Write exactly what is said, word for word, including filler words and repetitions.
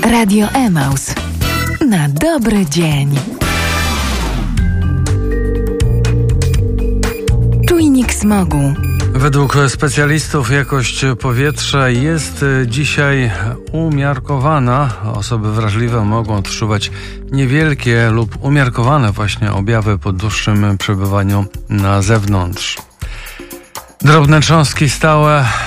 Radio Emaus. Na dobry dzień. Czujnik smogu. Według specjalistów jakość powietrza jest dzisiaj umiarkowana. Osoby wrażliwe mogą odczuwać niewielkie lub umiarkowane właśnie objawy po dłuższym przebywaniu na zewnątrz. Drobne cząstki stałe